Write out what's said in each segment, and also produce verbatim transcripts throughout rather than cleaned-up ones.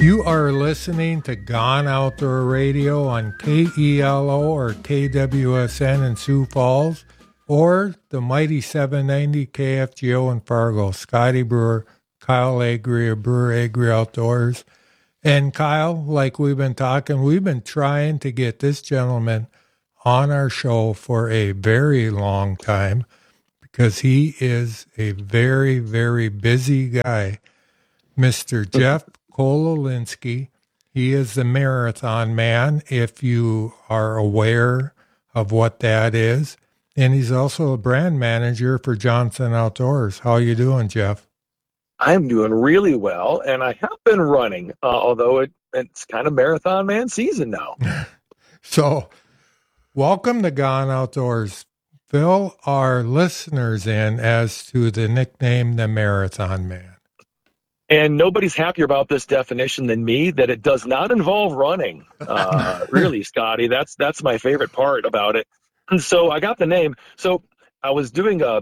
You are listening to Gone Outdoor Radio on K E L O or K W S N in Sioux Falls, or the mighty seven ninety K F G O in Fargo. Scotty Brewer, Kyle Agri of Brewer Agri Outdoors. And Kyle, like we've been talking, we've been trying to get this gentleman on our show for a very long time because he is a very, very busy guy. Mister Jeff Kololinski. He is the Marathon Man, if you are aware of what that is. And he's also a brand manager for Johnson Outdoors. How you doing, Jeff? I'm doing really well, and I have been running, uh, although it, it's kind of Marathon Man season now. So, welcome to Gone Outdoors. Fill our listeners in as to the nickname the Marathon Man. And nobody's happier about this definition than me, that it does not involve running. Uh, really, Scotty, that's that's my favorite part about it. And so I got the name. So I was doing a,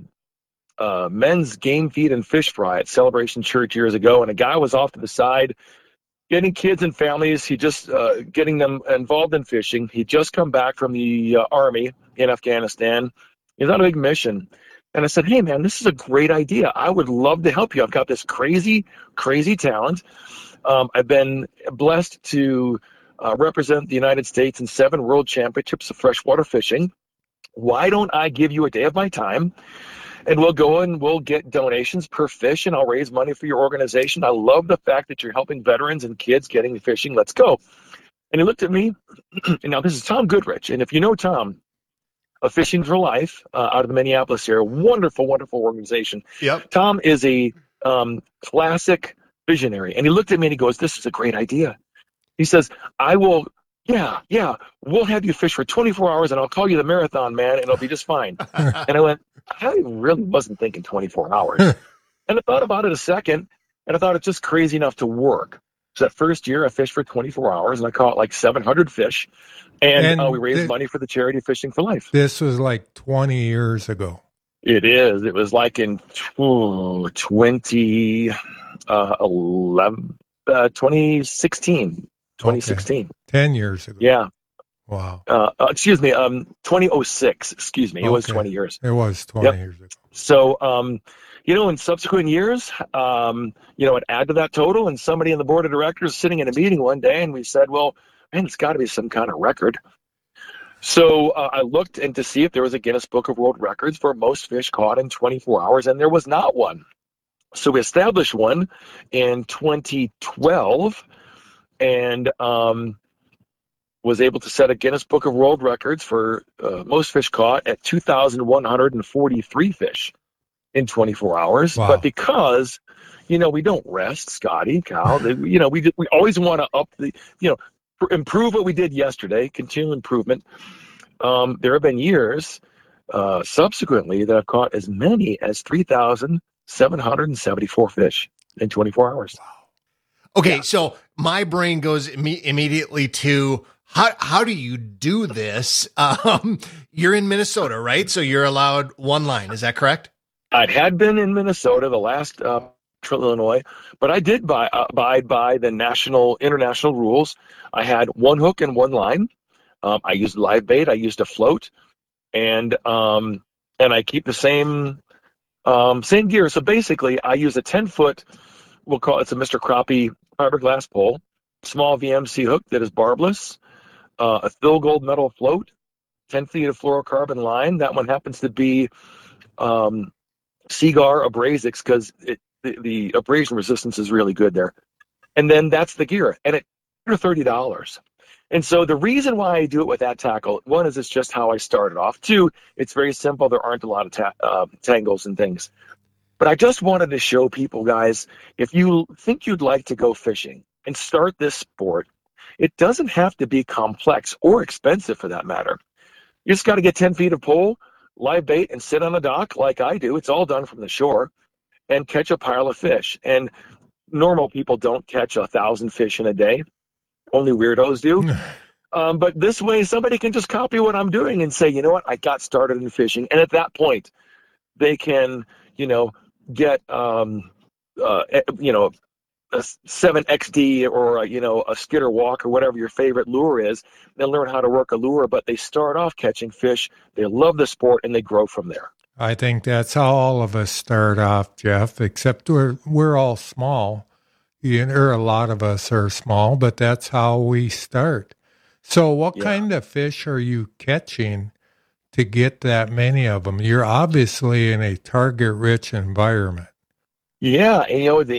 a men's game feed and fish fry at Celebration Church years ago, and a guy was off to the side getting kids and families. He just uh, getting them involved in fishing. He'd just come back from the uh, Army in Afghanistan. He's on a big mission. And I said, hey, man, this is a great idea. I would love to help you. I've got this crazy, crazy talent. Um, I've been blessed to uh, represent the United States in seven world championships of freshwater fishing. Why don't I give you a day of my time? And we'll go and we'll get donations per fish, and I'll raise money for your organization. I love the fact that you're helping veterans and kids getting fishing. Let's go. And he looked at me. And now this is Tom Goodrich. And if you know Tom, of Fishing for Life uh, out of the Minneapolis area. Wonderful, wonderful organization. Yep. Tom is a um, classic visionary. And he looked at me and he goes, this is a great idea. He says, I will, yeah, yeah, we'll have you fish for twenty-four hours and I'll call you the Marathon Man and it'll be just fine. And I went, I really wasn't thinking twenty-four hours. And I thought about it a second, and I thought it's just crazy enough to work. So that first year I fished for twenty-four hours and I caught like seven hundred fish. And, and uh, we raised th- money for the charity Fishing for Life. This was like twenty years ago. It is. It was like in oh, twenty eleven, uh, twenty sixteen. twenty sixteen. Okay. Ten years ago. Yeah. Wow. Uh, uh, excuse me. Um, twenty oh six. Excuse me. It okay. was twenty years. It was twenty yep. years ago. So, um, you know, in subsequent years, um, you know, it add to that total, and somebody in the board of directors sitting in a meeting one day, and we said, well, man, it's got to be some kind of record. So uh, I looked in to see if there was a Guinness Book of World Records for most fish caught in twenty-four hours, and there was not one. So we established one in twenty twelve and um, was able to set a Guinness Book of World Records for uh, most fish caught at two thousand one hundred forty-three fish in twenty-four hours. Wow. But because, you know, we don't rest, Scotty, Kyle, they, you know, we we always want to up the, you know, improve what we did yesterday, continue improvement. Um, there have been years uh, subsequently that I've caught as many as three thousand seven hundred seventy-four fish in twenty-four hours. Wow. Okay, yeah. So my brain goes imme- immediately to how how do you do this? Um, you're in Minnesota, right? So you're allowed one line. Is that correct? I had been in Minnesota the last uh, Illinois, but I did buy, uh, abide by the national, international rules. I had one hook and one line. Um, I used live bait. I used a float, and um, and I keep the same um, same gear. So basically, I use a ten foot. We'll call it, it's a Mister Crappie fiberglass pole, small V M C hook that is barbless, uh, a Phil Gold metal float, ten feet of fluorocarbon line. That one happens to be um, Seagar Abrasics because it. The, the abrasion resistance is really good there. And then that's the gear. And it's thirty dollars. And so the reason why I do it with that tackle, one is it's just how I started off. Two, it's very simple. There aren't a lot of ta- uh, tangles and things. But I just wanted to show people, guys, if you think you'd like to go fishing and start this sport, it doesn't have to be complex or expensive for that matter. You just got to get ten feet of pole, live bait, and sit on a dock like I do. It's all done from the shore. And catch a pile of fish. And normal people don't catch a thousand fish in a day. Only weirdos do. um, but this way, somebody can just copy what I'm doing and say, you know what, I got started in fishing. And at that point, they can, you know, get, um, uh, you know, a seven X D or a, you know a Skitter Walk or whatever your favorite lure is. They learn how to work a lure, but they start off catching fish. They love the sport and they grow from there. I think that's how all of us start off, Jeff, except we're, we're all small. You know, or a lot of us are small, but that's how we start. So what Yeah. kind of fish are you catching to get that many of them? You're obviously in a target-rich environment. Yeah, and you know the